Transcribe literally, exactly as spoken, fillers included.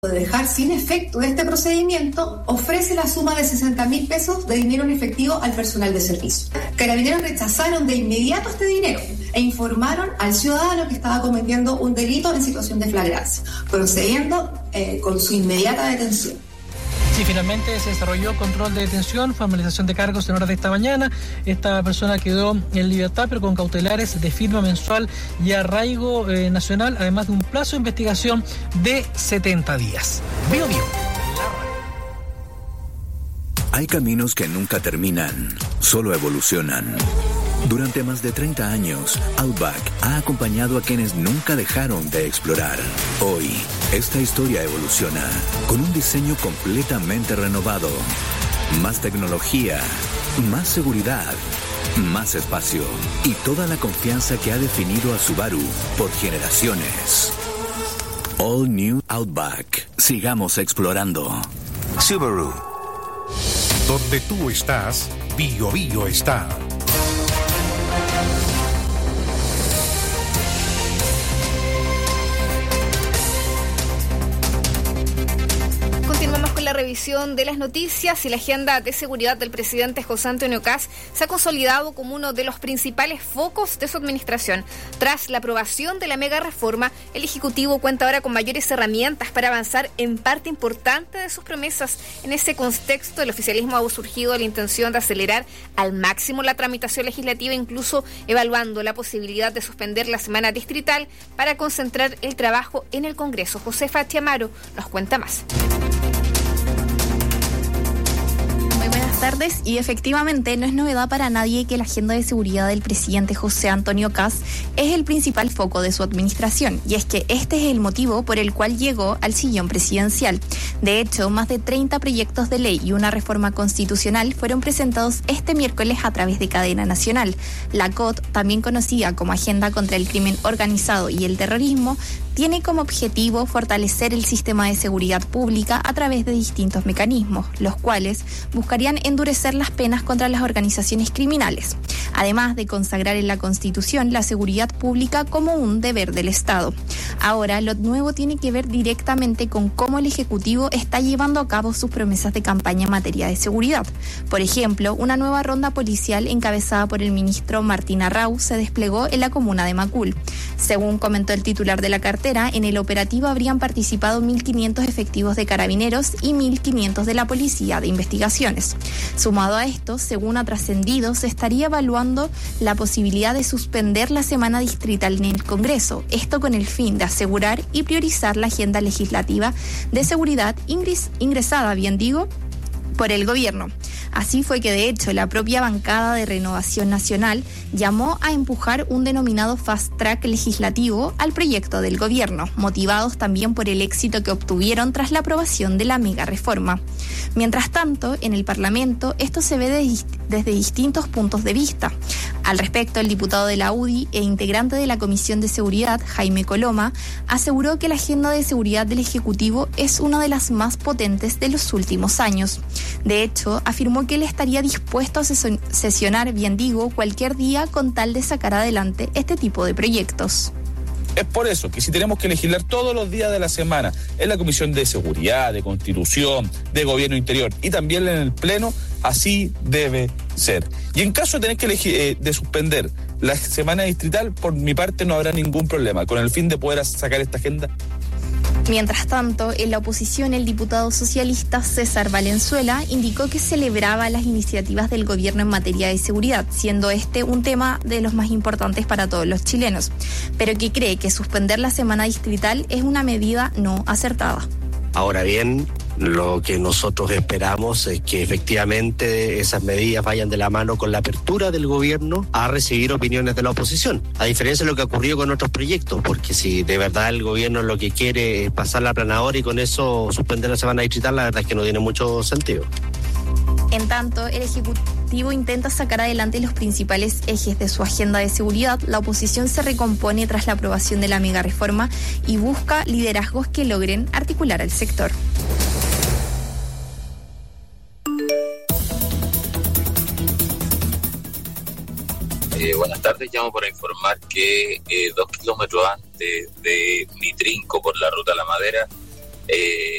de dejar sin efecto este procedimiento, ofrece la suma de sesenta mil pesos de dinero en efectivo al personal de servicio. Carabineros rechazaron de inmediato este dinero e informaron al ciudadano que estaba cometiendo un delito en situación de flagrancia, procediendo eh, con su inmediata detención. Sí, finalmente se desarrolló control de detención, formalización de cargos en horas de esta mañana. Esta persona quedó en libertad, pero con cautelares de firma mensual y arraigo eh, nacional, además de un plazo de investigación de setenta días. Bio, bio. Hay caminos que nunca terminan, solo evolucionan. Durante más de treinta años, Outback ha acompañado a quienes nunca dejaron de explorar. Hoy, esta historia evoluciona con un diseño completamente renovado. Más tecnología, más seguridad, más espacio y toda la confianza que ha definido a Subaru por generaciones. All New Outback. Sigamos explorando. Subaru. Donde tú estás, Bio Bio está. La revisión de las noticias y la agenda de seguridad del presidente José Antonio Kast se ha consolidado como uno de los principales focos de su administración. Tras la aprobación de la mega reforma, el Ejecutivo cuenta ahora con mayores herramientas para avanzar en parte importante de sus promesas. En ese contexto, el oficialismo ha surgido la intención de acelerar al máximo la tramitación legislativa, incluso evaluando la posibilidad de suspender la semana distrital para concentrar el trabajo en el Congreso. Josefa Chiamaro nos cuenta más. Tardes, y efectivamente no es novedad para nadie que la agenda de seguridad del presidente José Antonio Kast es el principal foco de su administración, y es que este es el motivo por el cual llegó al sillón presidencial. De hecho, más de treinta proyectos de ley y una reforma constitucional fueron presentados este miércoles a través de cadena nacional. La C O T, también conocida como Agenda contra el Crimen Organizado y el Terrorismo, tiene como objetivo fortalecer el sistema de seguridad pública a través de distintos mecanismos, los cuales buscarían endurecer las penas contra las organizaciones criminales, además de consagrar en la Constitución la seguridad pública como un deber del Estado. Ahora, lo nuevo tiene que ver directamente con cómo el Ejecutivo está llevando a cabo sus promesas de campaña en materia de seguridad. Por ejemplo, una nueva ronda policial encabezada por el ministro Martín Arrau se desplegó en la comuna de Macul. Según comentó el titular de la cartera, en el operativo habrían participado mil quinientos efectivos de carabineros y mil quinientos de la Policía de Investigaciones. Sumado a esto, según ha trascendido, se estaría evaluando la posibilidad de suspender la semana distrital en el Congreso, esto con el fin de asegurar y priorizar la agenda legislativa de seguridad ingres, ingresada, bien digo, por el gobierno. Así fue que, de hecho, la propia bancada de Renovación Nacional llamó a empujar un denominado fast track legislativo al proyecto del gobierno, motivados también por el éxito que obtuvieron tras la aprobación de la mega reforma. Mientras tanto, en el Parlamento esto se ve de, desde distintos puntos de vista. Al respecto, el diputado de la U D I e integrante de la Comisión de Seguridad, Jaime Coloma, aseguró que la agenda de seguridad del Ejecutivo es una de las más potentes de los últimos años. De hecho, afirmó que él estaría dispuesto a sesionar, bien digo, cualquier día con tal de sacar adelante este tipo de proyectos. Es por eso que si tenemos que legislar todos los días de la semana en la Comisión de Seguridad, de Constitución, de Gobierno Interior y también en el Pleno, así debe ser. Y en caso de tener que elegir, eh, de suspender la semana distrital, por mi parte no habrá ningún problema, con el fin de poder sacar esta agenda. Mientras tanto, en la oposición, el diputado socialista César Valenzuela indicó que celebraba las iniciativas del gobierno en materia de seguridad, siendo este un tema de los más importantes para todos los chilenos, pero que cree que suspender la semana distrital es una medida no acertada. Ahora bien, lo que nosotros esperamos es que efectivamente esas medidas vayan de la mano con la apertura del gobierno a recibir opiniones de la oposición, a diferencia de lo que ha ocurrido con otros proyectos, porque si de verdad el gobierno lo que quiere es pasar la aplanadora y con eso suspender la semana distrital, la verdad es que no tiene mucho sentido. En tanto, el Ejecutivo intenta sacar adelante los principales ejes de su agenda de seguridad. La oposición se recompone tras la aprobación de la mega reforma y busca liderazgos que logren articular al sector. Eh, buenas tardes, llamo para informar que eh, dos kilómetros antes de Mitrinco por la ruta La Madera, eh,